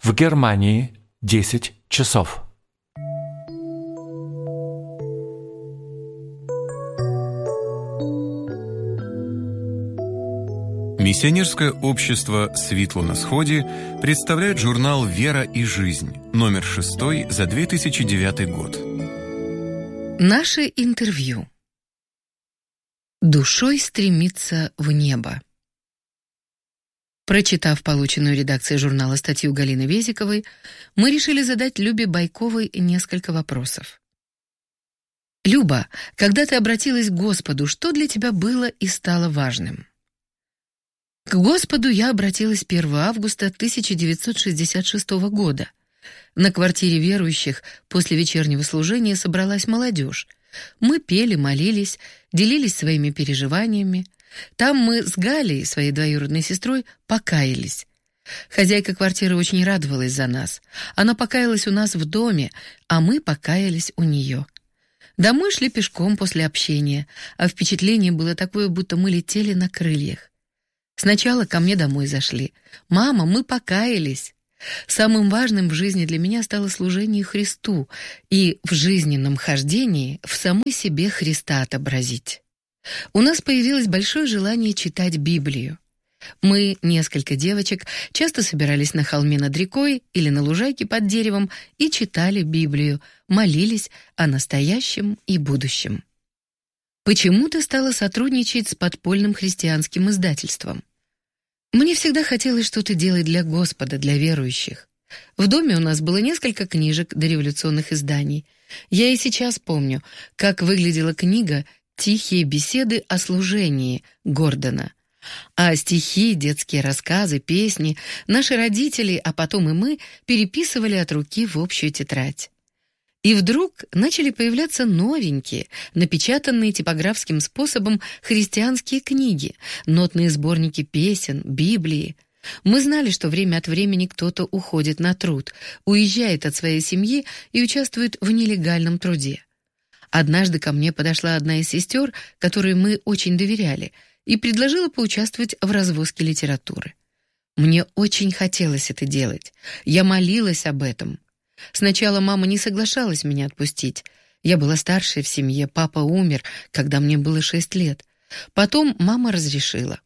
В Германии 10 часов. Миссионерское общество «Светло на сходе» представляет журнал «Вера и жизнь», номер 6 за 2009 год. Наше интервью. Душой стремиться в небо. Прочитав полученную редакцией журнала статью Галины Везиковой, мы решили задать Любе Байковой несколько вопросов. Люба, когда ты обратилась к Господу, что для тебя было и стало важным? К Господу я обратилась 1 августа 1966 года. На квартире верующих после вечернего служения собралась молодежь. Мы пели, молились, делились своими переживаниями. Там мы с Галей, своей двоюродной сестрой, покаялись. Хозяйка квартиры очень радовалась за нас. Она покаялась у нас в доме, а мы покаялись у нее. Домой шли пешком после общения, а впечатление было такое, будто мы летели на крыльях. Сначала ко мне домой зашли. «Мама, мы покаялись». Самым важным в жизни для меня стало служение Христу и в жизненном хождении в самой себе Христа отобразить. У нас появилось большое желание читать Библию. Мы, несколько девочек, часто собирались на холме над рекой или на лужайке под деревом и читали Библию, молились о настоящем и будущем. Почему ты стала сотрудничать с подпольным христианским издательством? Мне всегда хотелось что-то делать для Господа, для верующих. В доме у нас было несколько книжек дореволюционных изданий. Я и сейчас помню, как выглядела книга «Тихие беседы о служении» Гордона. А стихи, детские рассказы, песни наши родители, а потом и мы, переписывали от руки в общую тетрадь. И вдруг начали появляться новенькие, напечатанные типографским способом христианские книги, нотные сборники песен, Библии. Мы знали, что время от времени кто-то уходит на труд, уезжает от своей семьи и участвует в нелегальном труде. Однажды ко мне подошла одна из сестер, которой мы очень доверяли, и предложила поучаствовать в развозке литературы. Мне очень хотелось это делать. Я молилась об этом. Сначала мама не соглашалась меня отпустить. Я была старшей в семье, папа умер, когда мне было 6 лет. Потом мама разрешила.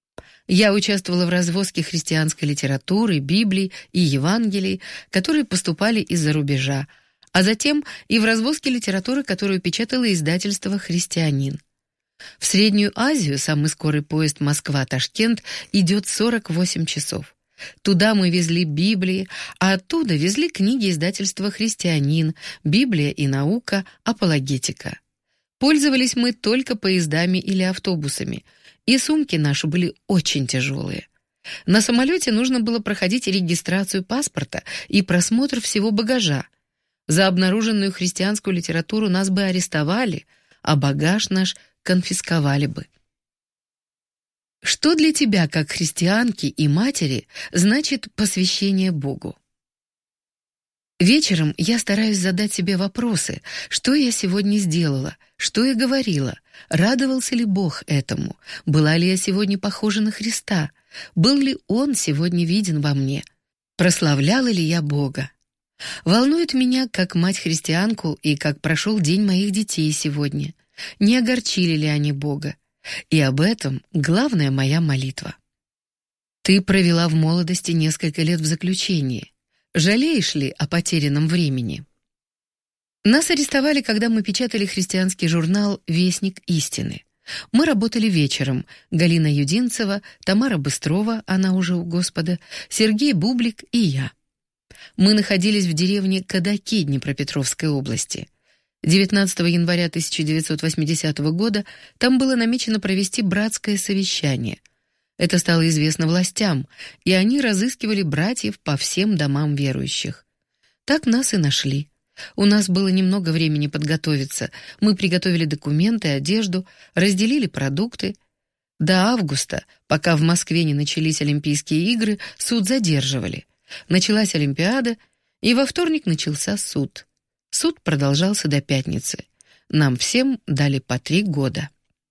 Я участвовала в развозке христианской литературы, Библии и Евангелий, которые поступали из-за рубежа, а затем и в развозке литературы, которую печатало издательство «Христианин». В Среднюю Азию самый скорый поезд Москва-Ташкент идет 48 часов. Туда мы везли Библии, а оттуда везли книги издательства «Христианин», «Библия и наука», «Апологетика». Пользовались мы только поездами или автобусами, и сумки наши были очень тяжелые. На самолете нужно было проходить регистрацию паспорта и просмотр всего багажа. За обнаруженную христианскую литературу нас бы арестовали, а багаж наш конфисковали бы. Что для тебя, как христианки и матери, значит посвящение Богу? Вечером я стараюсь задать себе вопросы, что я сегодня сделала, что я говорила, радовался ли Бог этому, была ли я сегодня похожа на Христа, был ли Он сегодня виден во мне, прославляла ли я Бога. Волнует меня, как мать-христианку и как прошел день моих детей сегодня, не огорчили ли они Бога. И об этом главная моя молитва. Ты провела в молодости несколько лет в заключении. Жалеешь ли о потерянном времени? Нас арестовали, когда мы печатали христианский журнал «Вестник истины». Мы работали вечером. Галина Юдинцева, Тамара Быстрова, она уже у Господа, Сергей Бублик и я. Мы находились в деревне Кадаки Днепропетровской области. 19 января 1980 года там было намечено провести братское совещание. Это стало известно властям, и они разыскивали братьев по всем домам верующих. Так нас и нашли. У нас было немного времени подготовиться. Мы приготовили документы, одежду, разделили продукты. До августа, пока в Москве не начались Олимпийские игры, суд задерживали. Началась Олимпиада, и во вторник начался суд. Суд продолжался до пятницы. Нам всем дали по 3 года.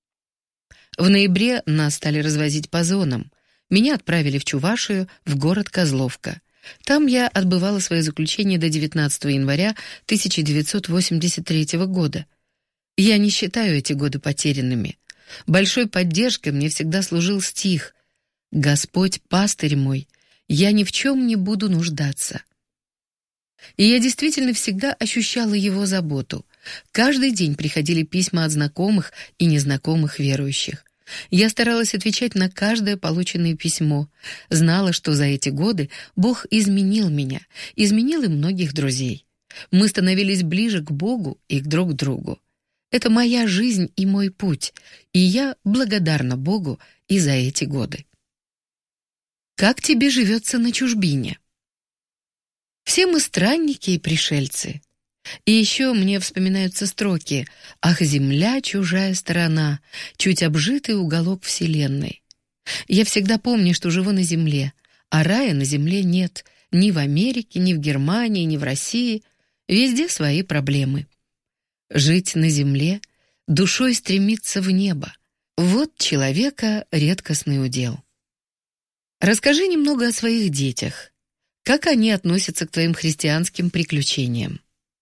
В ноябре нас стали развозить по зонам. Меня отправили в Чувашию, в город Козловка. Там я отбывала свое заключение до 19 января 1983 года. Я не считаю эти годы потерянными. Большой поддержкой мне всегда служил стих «Господь, пастырь мой, я ни в чем не буду нуждаться». И я действительно всегда ощущала его заботу. Каждый день приходили письма от знакомых и незнакомых верующих. Я старалась отвечать на каждое полученное письмо. Знала, что за эти годы Бог изменил меня, изменил и многих друзей. Мы становились ближе к Богу и друг к другу. Это моя жизнь и мой путь, и я благодарна Богу и за эти годы. Как тебе живется на чужбине? Все мы странники и пришельцы. И еще мне вспоминаются строки «Ах, земля, чужая сторона, чуть обжитый уголок вселенной». Я всегда помню, что живу на земле, а рая на земле нет ни в Америке, ни в Германии, ни в России. Везде свои проблемы. Жить на земле, душой стремиться в небо. Вот человека редкостный удел. Расскажи немного о своих детях. Как они относятся к твоим христианским приключениям?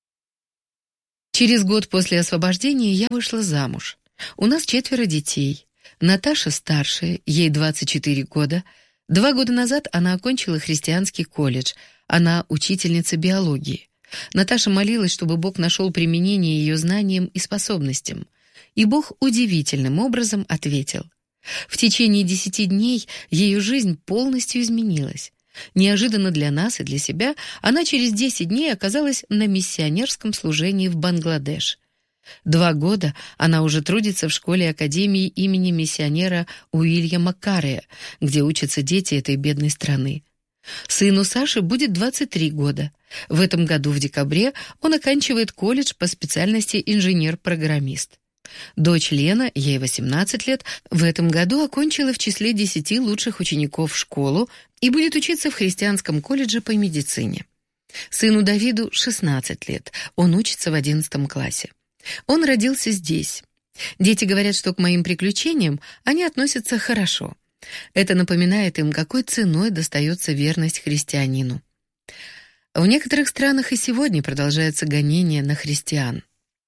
Через год после освобождения я вышла замуж. У нас 4 детей. Наташа старшая, ей 24 года. 2 года назад она окончила христианский колледж. Она учительница биологии. Наташа молилась, чтобы Бог нашел применение ее знаниям и способностям. И Бог удивительным образом ответил. В течение 10 дней ее жизнь полностью изменилась. Неожиданно для нас и для себя она через 10 дней оказалась на миссионерском служении в Бангладеш. 2 года она уже трудится в школе-академии имени миссионера Уильяма Каррея, где учатся дети этой бедной страны. Сыну Саши будет 23 года. В этом году в декабре он оканчивает колледж по специальности инженер-программист. Дочь Лена, ей 18 лет, в этом году окончила в числе 10 лучших учеников школу и будет учиться в христианском колледже по медицине. Сыну Давиду 16 лет, он учится в 11 классе. Он родился здесь. Дети говорят, что к моим приключениям они относятся хорошо. Это напоминает им, какой ценой достается верность христианину. В некоторых странах и сегодня продолжается гонение на христиан.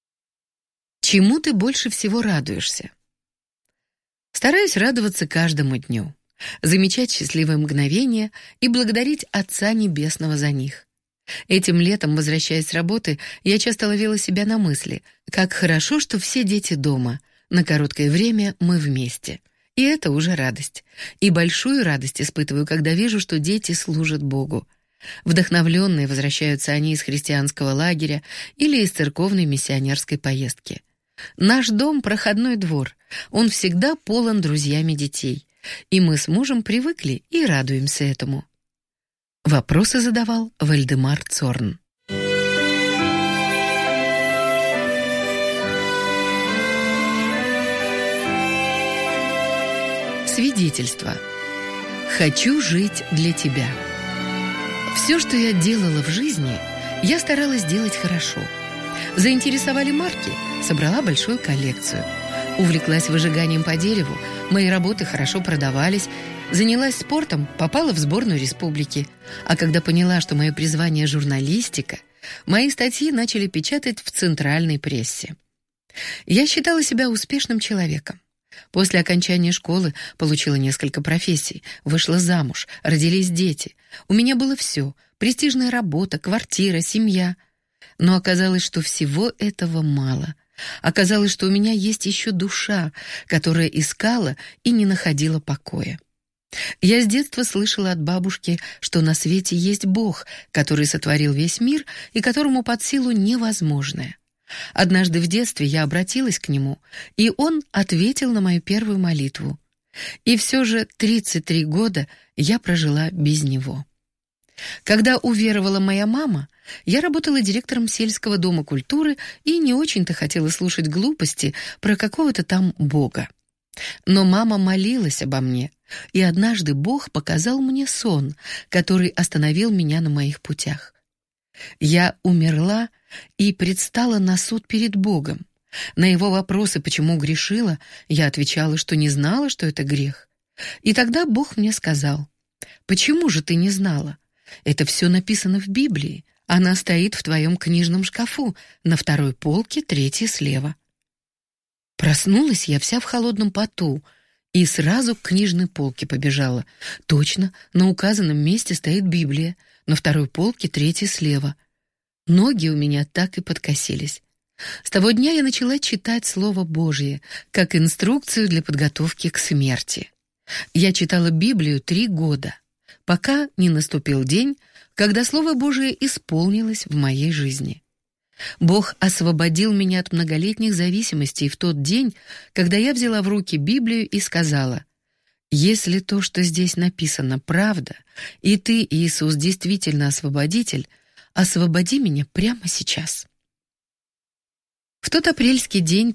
Чему ты больше всего радуешься? Стараюсь радоваться каждому дню, замечать счастливые мгновения и благодарить Отца Небесного за них. Этим летом, возвращаясь с работы, я часто ловила себя на мысли, как хорошо, что все дети дома, на короткое время мы вместе. И это уже радость. И большую радость испытываю, когда вижу, что дети служат Богу. Вдохновленные возвращаются они из христианского лагеря или из церковной миссионерской поездки. Наш дом — проходной двор, он всегда полон друзьями детей, и мы с мужем привыкли и радуемся этому. Вопросы задавал Вальдемар Цорн. Свидетельство. Хочу жить для тебя. Все, что я делала в жизни, я старалась делать хорошо. Заинтересовали марки, собрала большую коллекцию. Увлеклась выжиганием по дереву, мои работы хорошо продавались. Занялась спортом, попала в сборную республики. А когда поняла, что мое призвание — журналистика, мои статьи начали печатать в центральной прессе. Я считала себя успешным человеком. После окончания школы получила несколько профессий, вышла замуж, родились дети. У меня было все — престижная работа, квартира, семья. Но оказалось, что всего этого мало. Оказалось, что у меня есть еще душа, которая искала и не находила покоя. Я с детства слышала от бабушки, что на свете есть Бог, который сотворил весь мир и которому под силу невозможное. Однажды в детстве я обратилась к нему, и он ответил на мою первую молитву. И все же 33 года я прожила без него. Когда уверовала моя мама, я работала директором сельского дома культуры и не очень-то хотела слушать глупости про какого-то там Бога. Но мама молилась обо мне, и однажды Бог показал мне сон, который остановил меня на моих путях. Я умерла и предстала на суд перед Богом. На его вопросы, почему грешила, я отвечала, что не знала, что это грех. И тогда Бог мне сказал: «Почему же ты не знала? Это все написано в Библии. Она стоит в твоем книжном шкафу, на второй полке, третья слева». Проснулась я вся в холодном поту и сразу к книжной полке побежала. Точно, на указанном месте стоит Библия, на второй полке, третья слева. Ноги у меня так и подкосились. С того дня я начала читать Слово Божье, как инструкцию для подготовки к смерти. Я читала Библию 3 года, пока не наступил день, когда Слово Божие исполнилось в моей жизни. Бог освободил меня от многолетних зависимостей в тот день, когда я взяла в руки Библию и сказала: «Если то, что здесь написано, правда, и ты, Иисус, действительно освободитель, освободи меня прямо сейчас». В тот апрельский день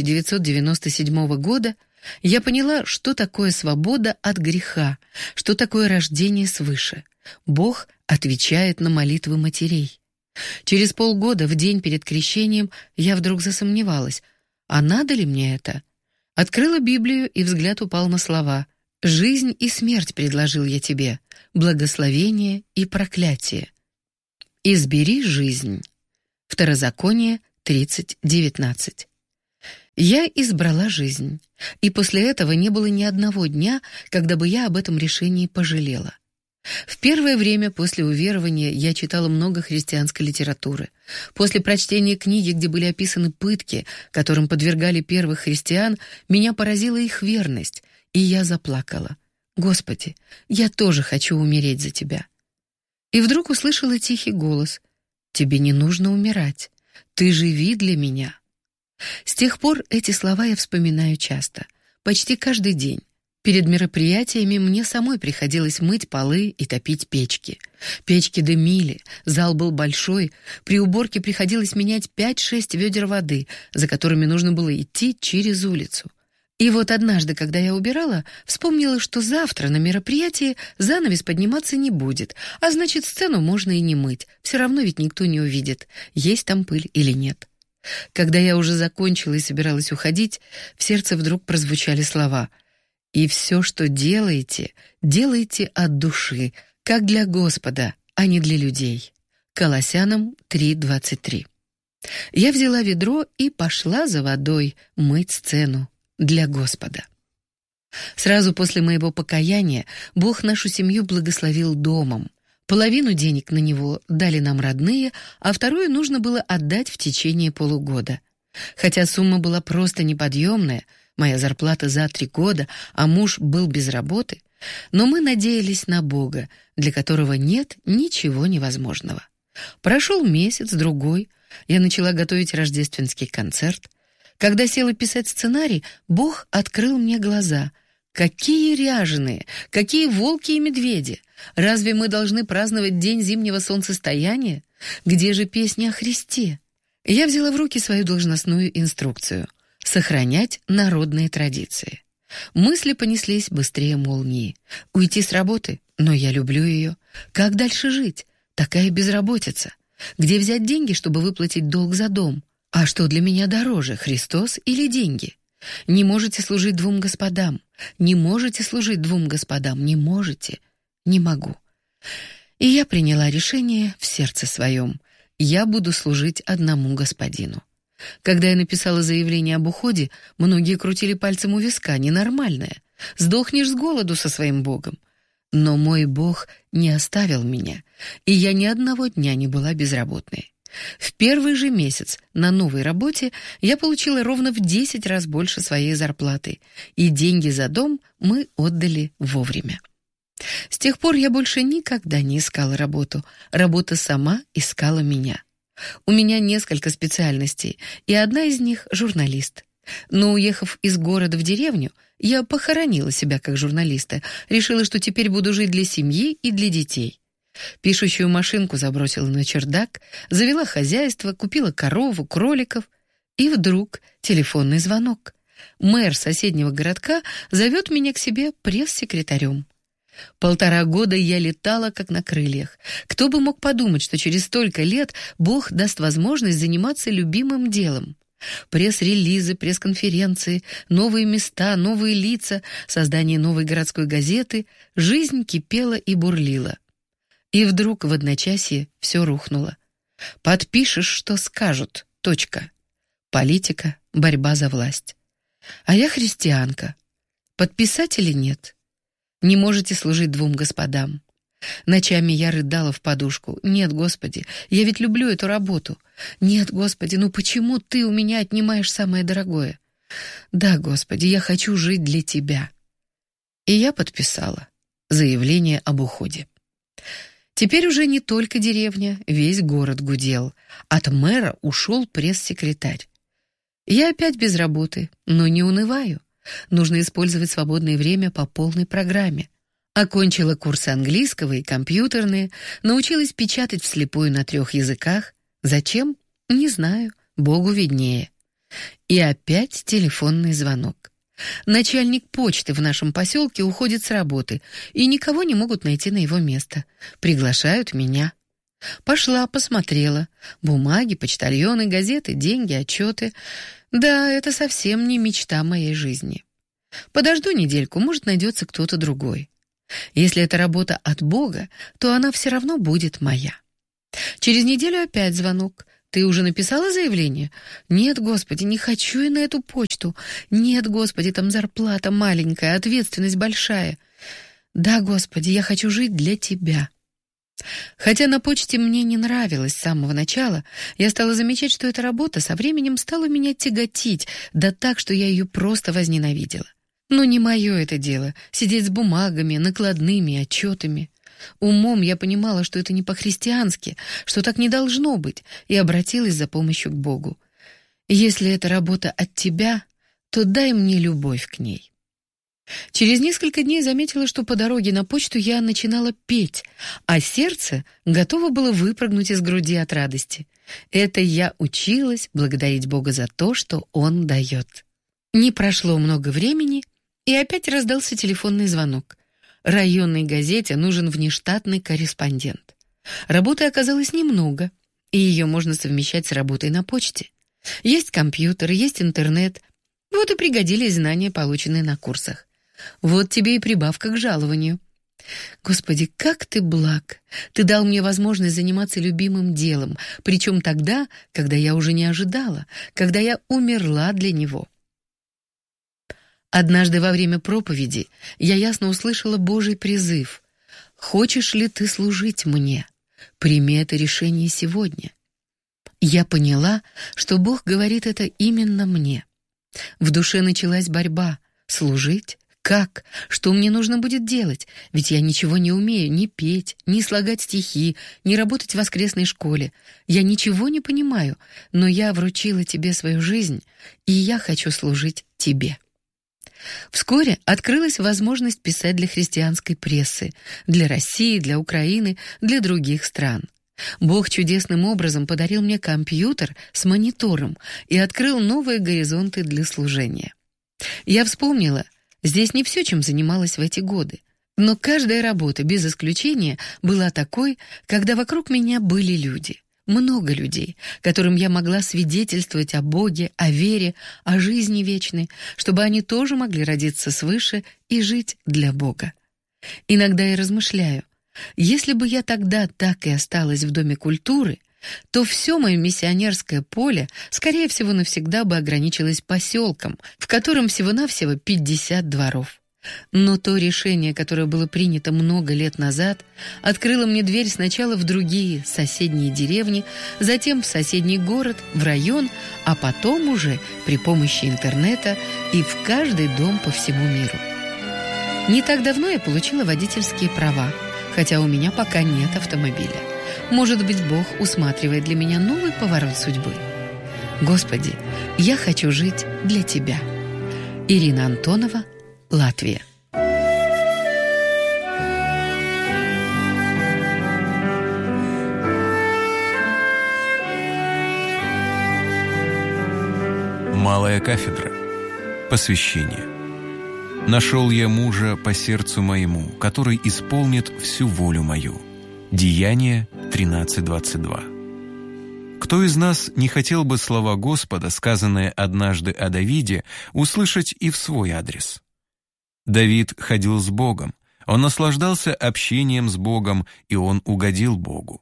1997 года я поняла, что такое свобода от греха, что такое рождение свыше. Бог отвечает на молитвы матерей. Через полгода, в день перед крещением, я вдруг засомневалась, а надо ли мне это? Открыла Библию, и взгляд упал на слова: «Жизнь и смерть предложил я тебе, благословение и проклятие. Избери жизнь». Второзаконие 30:19. Я избрала жизнь, и после этого не было ни одного дня, когда бы я об этом решении пожалела. В первое время после уверования я читала много христианской литературы. После прочтения книги, где были описаны пытки, которым подвергали первых христиан, меня поразила их верность, и я заплакала. «Господи, я тоже хочу умереть за Тебя». И вдруг услышала тихий голос: «Тебе не нужно умирать, ты живи для меня». С тех пор эти слова я вспоминаю часто, почти каждый день. Перед мероприятиями мне самой приходилось мыть полы и топить печки. Печки дымили, зал был большой, при уборке приходилось менять 5-6 ведер воды, за которыми нужно было идти через улицу. И вот однажды, когда я убирала, вспомнила, что завтра на мероприятии занавес подниматься не будет, а значит, сцену можно и не мыть, все равно ведь никто не увидит, есть там пыль или нет. Когда я уже закончила и собиралась уходить, в сердце вдруг прозвучали слова: «И все, что делаете, делайте от души, как для Господа, а не для людей». Колоссянам 3:23. Я взяла ведро и пошла за водой мыть сцену для Господа. Сразу после моего покаяния Бог нашу семью благословил домом. Половину денег на него дали нам родные, а вторую нужно было отдать в течение полугода. Хотя сумма была просто неподъемная, моя зарплата за 3 года, а муж был без работы, но мы надеялись на Бога, для которого нет ничего невозможного. Прошел месяц-другой, я начала готовить рождественский концерт. Когда села писать сценарий, Бог открыл мне глаза. Какие ряженые, какие волки и медведи! Разве мы должны праздновать день зимнего солнцестояния? Где же песня о Христе? Я взяла в руки свою должностную инструкцию — сохранять народные традиции. Мысли понеслись быстрее молнии. Уйти с работы? Но я люблю ее. Как дальше жить? Такая безработица. Где взять деньги, чтобы выплатить долг за дом? А что для меня дороже, Христос или деньги? Не можете служить 2 господам. Не можете служить 2 господам. Не можете. Не могу. И я приняла решение в сердце своем. Я буду служить одному Господину. Когда я написала заявление об уходе, многие крутили пальцем у виска. Ненормальное. Сдохнешь с голоду со своим Богом. Но мой Бог не оставил меня, и я ни одного дня не была безработной. В первый же месяц на новой работе я получила ровно в 10 раз больше своей зарплаты, и деньги за дом мы отдали вовремя. С тех пор я больше никогда не искала работу. Работа сама искала меня. У меня несколько специальностей, и одна из них — журналист. Но, уехав из города в деревню, я похоронила себя как журналиста, решила, что теперь буду жить для семьи и для детей. Пишущую машинку забросила на чердак, завела хозяйство, купила корову, кроликов. И вдруг телефонный звонок. Мэр соседнего городка зовет меня к себе пресс-секретарем. 1,5 года я летала как на крыльях. Кто бы мог подумать, что через столько лет Бог даст возможность заниматься любимым делом. Пресс-релизы, пресс-конференции, новые места, новые лица, создание новой городской газеты. Жизнь кипела и бурлила. И вдруг в одночасье все рухнуло. Подпишешь, что скажут. Точка. Политика, борьба за власть. А я христианка. Подписать или нет? Не можете служить двум господам. Ночами я рыдала в подушку. Нет, Господи, я ведь люблю эту работу. Нет, Господи, ну почему Ты у меня отнимаешь самое дорогое? Да, Господи, я хочу жить для Тебя. И я подписала заявление об уходе. Теперь уже не только деревня, весь город гудел. От мэра ушел пресс-секретарь. Я опять без работы, но не унываю. Нужно использовать свободное время по полной программе. Окончила курсы английского и компьютерные, научилась печатать вслепую на 3 языках. Зачем? Не знаю, Богу виднее. И опять телефонный звонок. Начальник почты в нашем поселке уходит с работы, и никого не могут найти на его место. Приглашают меня. Пошла, посмотрела. Бумаги, почтальоны, газеты, деньги, отчеты. Да, это совсем не мечта моей жизни. Подожду недельку, может, найдется кто-то другой. Если это работа от Бога, то она все равно будет моя. Через неделю опять звонок. Ты уже написала заявление? Нет, Господи, не хочу я на эту почту. Нет, Господи, там зарплата маленькая, ответственность большая. Да, Господи, я хочу жить для Тебя. Хотя на почте мне не нравилось с самого начала, я стала замечать, что эта работа со временем стала меня тяготить, да так, что я ее просто возненавидела. Но не мое это дело — сидеть с бумагами, накладными, отчетами. Умом я понимала, что это не по-христиански, что так не должно быть, и обратилась за помощью к Богу. Если эта работа от Тебя, то дай мне любовь к ней. Через несколько дней заметила, что по дороге на почту я начинала петь, а сердце готово было выпрыгнуть из груди от радости. Это я училась благодарить Бога за то, что Он дает. Не прошло много времени, и опять раздался телефонный звонок. Районной газете нужен внештатный корреспондент. Работы оказалось немного, и ее можно совмещать с работой на почте. Есть компьютер, есть интернет. Вот и пригодились знания, полученные на курсах. Вот тебе и прибавка к жалованию. Господи, как Ты благ! Ты дал мне возможность заниматься любимым делом, причем тогда, когда я уже не ожидала, когда я умерла для него. Однажды во время проповеди я ясно услышала Божий призыв: «Хочешь ли ты служить мне? Прими это решение сегодня». Я поняла, что Бог говорит это именно мне. В душе началась борьба. Служить? Как? Что мне нужно будет делать? Ведь я ничего не умею ни петь, ни слагать стихи, ни работать в воскресной школе. Я ничего не понимаю, но я вручила Тебе свою жизнь, и я хочу служить Тебе. Вскоре открылась возможность писать для христианской прессы, для России, для Украины, для других стран. Бог чудесным образом подарил мне компьютер с монитором и открыл новые горизонты для служения. Я вспомнила, здесь не все, чем занималась в эти годы, но каждая работа, без исключения, была такой, когда вокруг меня были люди. Много людей, которым я могла свидетельствовать о Боге, о вере, о жизни вечной, чтобы они тоже могли родиться свыше и жить для Бога. Иногда я размышляю, если бы я тогда так и осталась в Доме культуры, то все мое миссионерское поле, скорее всего, навсегда бы ограничилось поселком, в котором всего-навсего 50 дворов. Но то решение, которое было принято много лет назад, открыло мне дверь сначала в другие соседние деревни, затем в соседний город, в район, а потом уже при помощи интернета и в каждый дом по всему миру. Не так давно я получила водительские права, хотя у меня пока нет автомобиля. Может быть, Бог усматривает для меня новый поворот судьбы. Господи, я хочу жить для Тебя. Ирина Антонова, Латвия. Малая кафедра. Посвящение. «Нашел я мужа по сердцу моему, который исполнит всю волю мою». Деяния 13:22. Кто из нас не хотел бы слова Господа, сказанные однажды о Давиде, услышать и в свой адрес? Давид ходил с Богом, Он наслаждался общением с Богом, и он угодил Богу.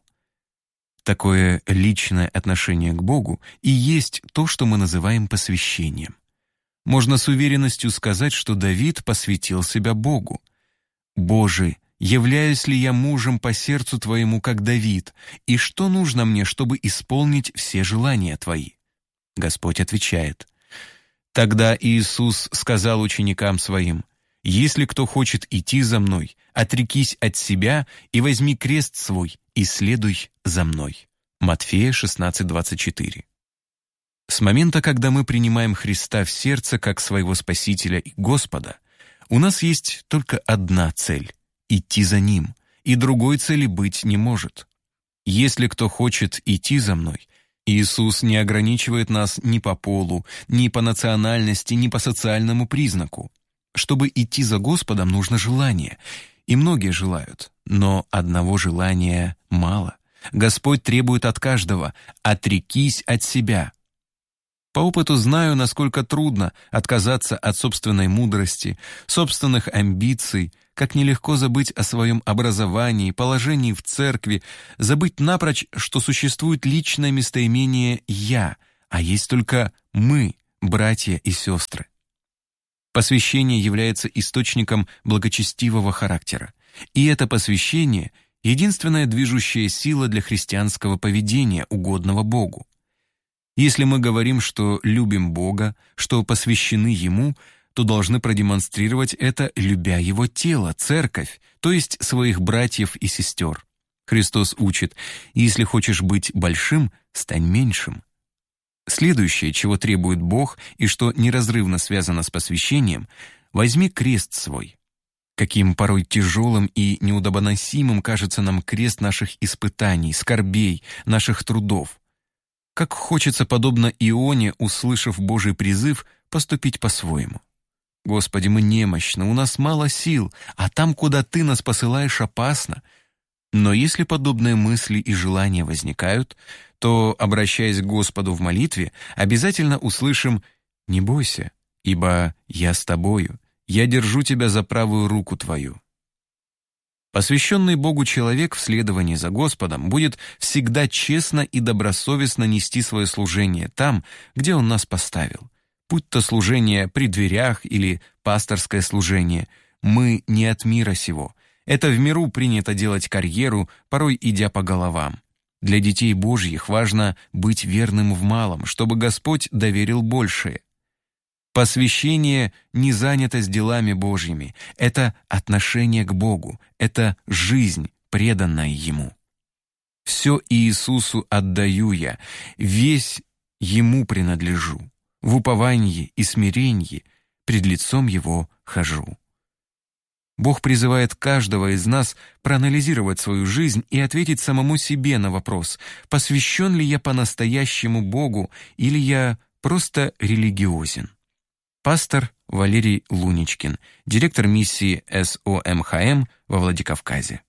Такое личное отношение к Богу и есть то, что мы называем посвящением. Можно с уверенностью сказать, что Давид посвятил себя Богу. «Боже, являюсь ли я мужем по сердцу Твоему, как Давид, и что нужно мне, чтобы исполнить все желания Твои?» Господь отвечает: «Тогда Иисус сказал ученикам Своим: если кто хочет идти за Мной, отрекись от себя и возьми крест свой и следуй за Мной». Матфея 16:24. С момента, когда мы принимаем Христа в сердце как своего Спасителя и Господа, у нас есть только одна цель — идти за Ним, и другой цели быть не может. Если кто хочет идти за Мной, Иисус не ограничивает нас ни по полу, ни по национальности, ни по социальному признаку. Чтобы идти за Господом, нужно желание, и многие желают, но одного желания мало. Господь требует от каждого: «Отрекись от себя». По опыту знаю, насколько трудно отказаться от собственной мудрости, собственных амбиций, как нелегко забыть о своем образовании, положении в церкви, забыть напрочь, что существует личное местоимение «я», а есть только «мы», братья и сестры. Посвящение является источником благочестивого характера, и это посвящение — единственная движущая сила для христианского поведения, угодного Богу. Если мы говорим, что любим Бога, что посвящены Ему, то должны продемонстрировать это, любя Его тело, церковь, то есть своих братьев и сестер. Христос учит: «Если хочешь быть большим, стань меньшим». Следующее, чего требует Бог и что неразрывно связано с посвящением — возьми крест свой. Каким порой тяжелым и неудобоносимым кажется нам крест наших испытаний, скорбей, наших трудов. Как хочется, подобно Ионе, услышав Божий призыв, поступить по-своему. «Господи, мы немощны, у нас мало сил, а там, куда Ты нас посылаешь, опасно». Но если подобные мысли и желания возникают, то, обращаясь к Господу в молитве, обязательно услышим: «Не бойся, ибо я с тобою, я держу тебя за правую руку твою». Посвященный Богу человек в следовании за Господом будет всегда честно и добросовестно нести свое служение там, где Он нас поставил. Будь то служение при дверях или пасторское служение, мы не от мира сего. Это в миру принято делать карьеру, порой идя по головам. Для детей Божьих важно быть верным в малом, чтобы Господь доверил большее. Посвящение не занято с делами Божьими. Это отношение к Богу, это жизнь, преданная Ему. «Все Иисусу отдаю я, весь Ему принадлежу. В уповании и смирении пред лицом Его хожу». Бог призывает каждого из нас проанализировать свою жизнь и ответить самому себе на вопрос: посвящен ли я по-настоящему Богу или я просто религиозен? Пастор Валерий Луничкин, директор миссии СОМХМ во Владикавказе.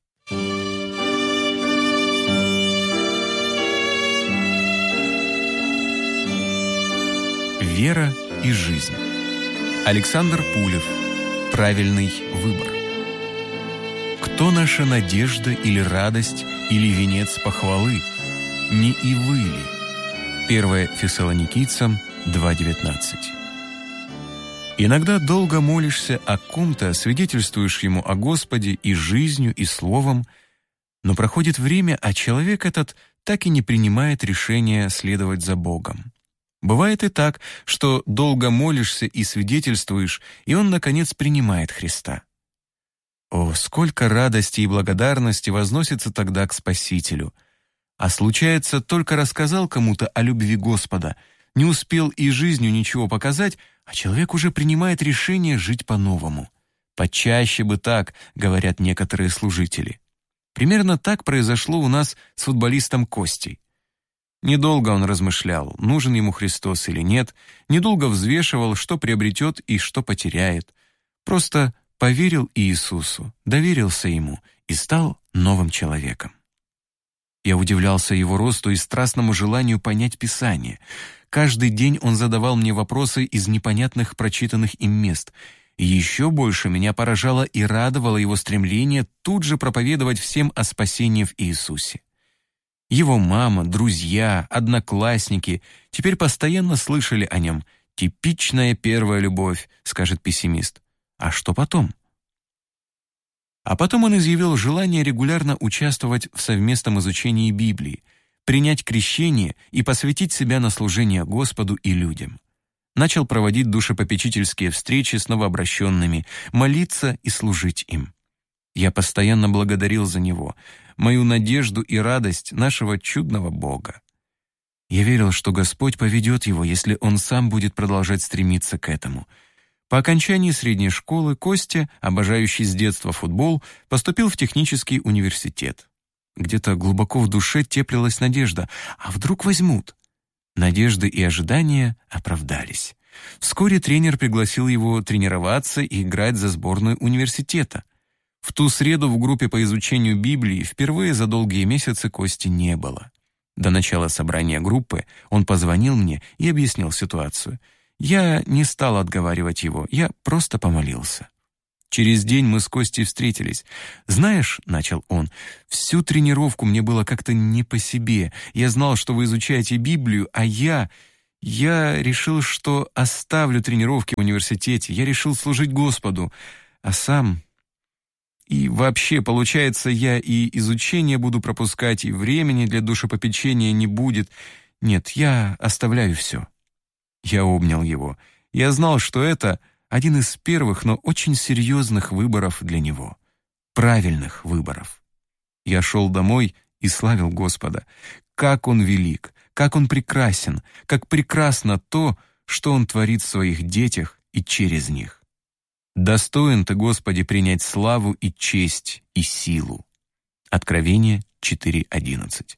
Вера и жизнь. Александр Пулев. Правильный выбор. Кто наша надежда или радость, или венец похвалы? Не и вы ли? 1 Фессалоникийцам 2:19. Иногда долго молишься о ком-то, свидетельствуешь ему о Господе и жизнью, и словом, но проходит время, а человек этот так и не принимает решения следовать за Богом. Бывает и так, что долго молишься и свидетельствуешь, и он, наконец, принимает Христа. О, сколько радости и благодарности возносится тогда к Спасителю! А случается, только рассказал кому-то о любви Господа, не успел и жизнью ничего показать, а человек уже принимает решение жить по-новому. «Почаще бы так», — говорят некоторые служители. Примерно так произошло у нас с футболистом Костей. Недолго он размышлял, нужен ему Христос или нет, недолго взвешивал, что приобретет и что потеряет. Просто поверил Иисусу, доверился Ему и стал новым человеком. Я удивлялся его росту и страстному желанию понять Писание. Каждый день он задавал мне вопросы из непонятных прочитанных им мест. И еще больше меня поражало и радовало его стремление тут же проповедовать всем о спасении в Иисусе. Его мама, друзья, одноклассники теперь постоянно слышали о нем. «Типичная первая любовь», — скажет пессимист. А что потом? А потом он изъявил желание регулярно участвовать в совместном изучении Библии, принять крещение и посвятить себя на служение Господу и людям. Начал проводить душепопечительские встречи с новообращенными, молиться и служить им. Я постоянно благодарил за него, мою надежду и радость нашего чудного Бога. Я верил, что Господь поведет его, если он сам будет продолжать стремиться к этому. По окончании средней школы Костя, обожающий с детства футбол, поступил в технический университет. Где-то глубоко в душе теплилась надежда. А вдруг возьмут? Надежды и ожидания оправдались. Вскоре тренер пригласил его тренироваться и играть за сборную университета. В ту среду в группе по изучению Библии впервые за долгие месяцы Кости не было. До начала собрания группы он позвонил мне и объяснил ситуацию. Я не стал отговаривать его, я просто помолился. Через день мы с Костей встретились. «Знаешь, — начал он, — всю тренировку мне было как-то не по себе. Я знал, что вы изучаете Библию, а я решил, что оставлю тренировки в университете. Я решил служить Господу, а сам... И вообще, получается, я и изучение буду пропускать, и времени для душепопечения не будет. Нет, я оставляю все». Я обнял его. Я знал, что это один из первых, но очень серьезных выборов для него. Правильных выборов. Я шел домой и славил Господа. Как Он велик, как Он прекрасен, как прекрасно то, что Он творит в своих детях и через них. «Достоин Ты, Господи, принять славу и честь и силу». Откровение 4:11.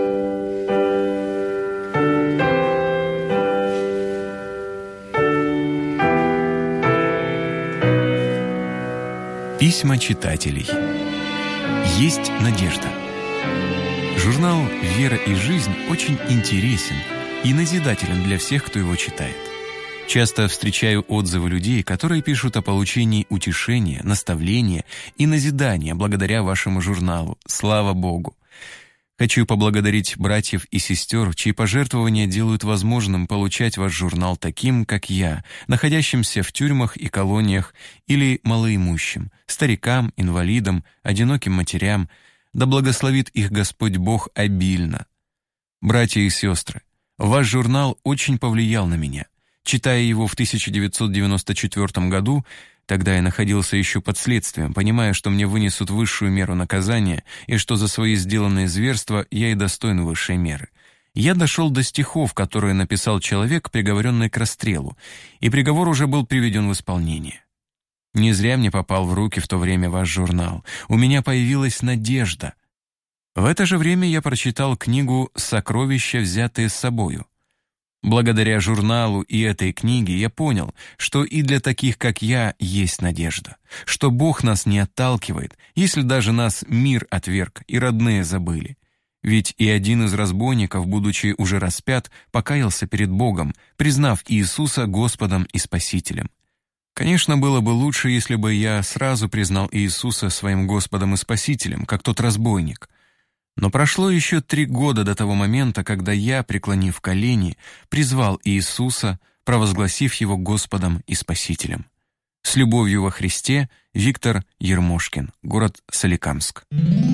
Письма читателей. Есть надежда. Журнал «Вера и жизнь» очень интересен и назидателен для всех, кто его читает. Часто встречаю отзывы людей, которые пишут о получении утешения, наставления и назидания благодаря вашему журналу. Слава Богу! Хочу поблагодарить братьев и сестер, чьи пожертвования делают возможным получать ваш журнал таким, как я, находящимся в тюрьмах и колониях или малоимущим, старикам, инвалидам, одиноким матерям. Да благословит их Господь Бог обильно. Братья и сестры, ваш журнал очень повлиял на меня. Читая его в 1994 году, тогда я находился еще под следствием, понимая, что мне вынесут высшую меру наказания и что за свои сделанные зверства я и достоин высшей меры. Я дошел до стихов, которые написал человек, приговоренный к расстрелу, и приговор уже был приведен в исполнение. Не зря мне попал в руки в то время ваш журнал. У меня появилась надежда. В это же время я прочитал книгу «Сокровища, взятые с собою». Благодаря журналу и этой книге я понял, что и для таких, как я, есть надежда, что Бог нас не отталкивает, если даже нас мир отверг и родные забыли. Ведь и один из разбойников, будучи уже распят, покаялся перед Богом, признав Иисуса Господом и Спасителем. Конечно, было бы лучше, если бы я сразу признал Иисуса своим Господом и Спасителем, как тот разбойник. Но прошло еще 3 года до того момента, когда я, преклонив колени, призвал Иисуса, провозгласив Его Господом и Спасителем. С любовью во Христе, Виктор Ермошкин, город Соликамск.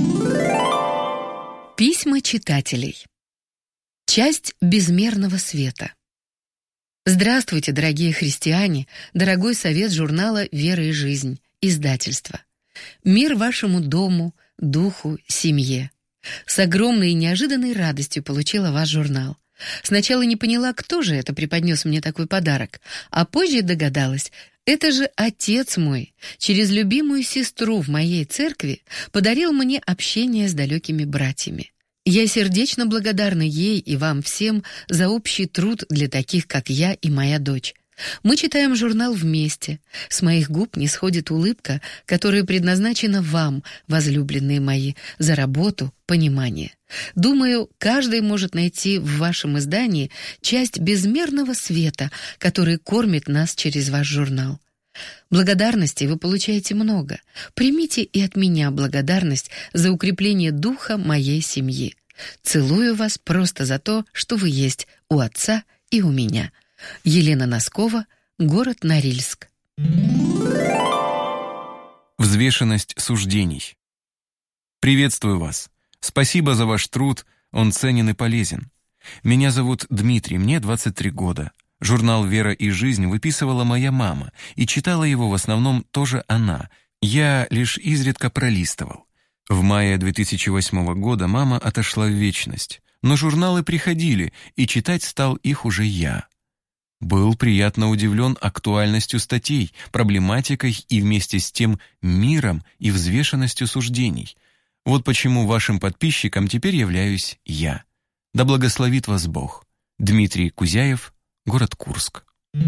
Письма читателей. Часть безмерного света. Здравствуйте, дорогие христиане, дорогой совет журнала «Вера и жизнь», издательства. Мир вашему дому, духу, семье. С огромной и неожиданной радостью получила ваш журнал. Сначала не поняла, кто же это преподнес мне такой подарок, а позже догадалась, это же отец мой, через любимую сестру в моей церкви, подарил мне общение с далекими братьями. Я сердечно благодарна ей и вам всем за общий труд для таких, как я и моя дочь. Мы читаем журнал вместе. С моих губ не сходит улыбка, которая предназначена вам, возлюбленные мои, за работу, понимание. Думаю, каждый может найти в вашем издании часть безмерного света, который кормит нас через ваш журнал. Благодарности вы получаете много. Примите и от меня благодарность за укрепление духа моей семьи. Целую вас просто за то, что вы есть у отца и у меня. Елена Носкова, город Норильск. Взвешенность суждений. Приветствую вас. Спасибо за ваш труд, он ценен и полезен. Меня зовут Дмитрий, мне 23 года. Журнал «Вера и жизнь» выписывала моя мама, и читала его в основном тоже она. Я лишь изредка пролистывал. В мае 2008 года мама отошла в вечность, но журналы приходили, и читать стал их уже я. Был приятно удивлен актуальностью статей, проблематикой и вместе с тем миром и взвешенностью суждений. Вот почему вашим подписчиком теперь являюсь я. Да благословит вас Бог. Дмитрий Кузяев, город Курск.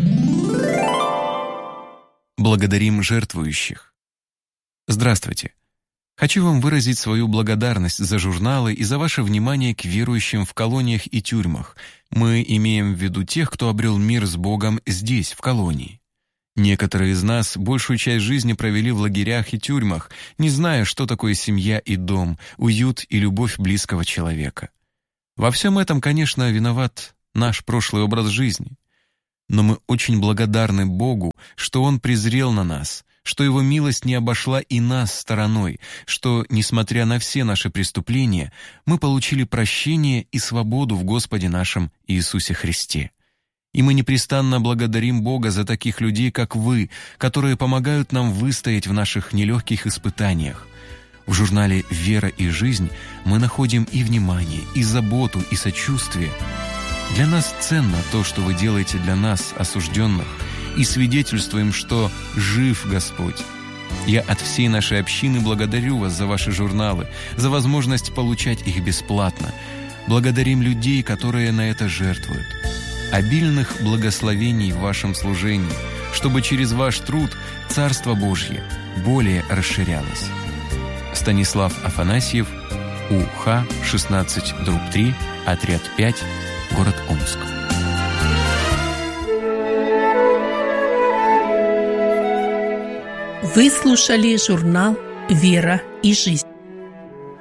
Благодарим жертвующих. Здравствуйте. Хочу вам выразить свою благодарность за журналы и за ваше внимание к верующим в колониях и тюрьмах. Мы имеем в виду тех, кто обрел мир с Богом здесь, в колонии. Некоторые из нас большую часть жизни провели в лагерях и тюрьмах, не зная, что такое семья и дом, уют и любовь близкого человека. Во всем этом, конечно, виноват наш прошлый образ жизни. Но мы очень благодарны Богу, что Он презрел на нас, что Его милость не обошла и нас стороной, что, несмотря на все наши преступления, мы получили прощение и свободу в Господе нашем Иисусе Христе. И мы непрестанно благодарим Бога за таких людей, как вы, которые помогают нам выстоять в наших нелегких испытаниях. В журнале «Вера и жизнь» мы находим и внимание, и заботу, и сочувствие. Для нас ценно то, что вы делаете для нас, осужденных, и свидетельствуем, что жив Господь. Я от всей нашей общины благодарю вас за ваши журналы, за возможность получать их бесплатно. Благодарим людей, которые на это жертвуют. Обильных благословений в вашем служении, чтобы через ваш труд Царство Божье более расширялось. Станислав Афанасьев, УХ 16/3, отряд 5, город Омск. Вы слушали журнал «Вера и жизнь».